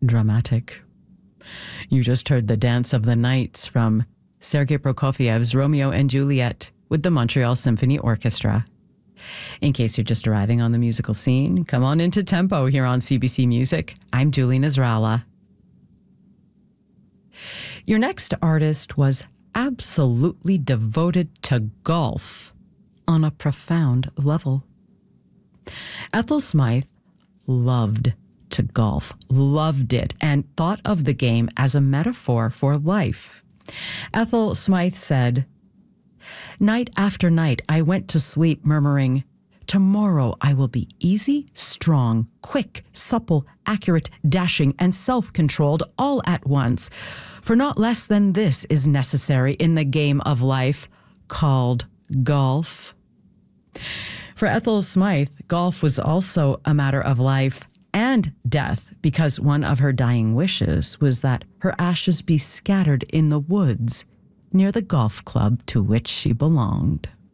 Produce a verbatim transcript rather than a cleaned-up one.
dramatic. You just heard the Dance of the Nights from Sergei Prokofiev's Romeo and Juliet with the Montreal Symphony Orchestra. In case you're just arriving on the musical scene, come on into Tempo here on C B C Music. I'm Julie Nasrallah. Your next artist was absolutely devoted to golf on a profound level. Ethel Smythe loved to golf, loved it, and thought of the game as a metaphor for life. Ethel Smythe said, "Night after night I went to sleep murmuring, 'Tomorrow I will be easy, strong, quick, supple, accurate, dashing, and self-controlled all at once. For not less than this is necessary in the game of life called golf.'" For Ethel Smythe, golf was also a matter of life and death, because one of her dying wishes was that her ashes be scattered in the woods near the golf club to which she belonged.